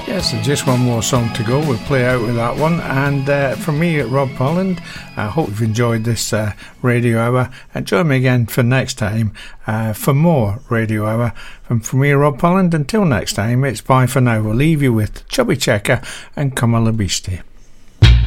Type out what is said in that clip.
Yes, and just one more song to go. We'll play out with that one. And from me, Rob Polland, I hope you've enjoyed this radio hour. And join me again for next time for more radio hour. From me, Rob Polland, until next time, it's bye for now. We'll leave you with Chubby Checker and Come a la Beastie.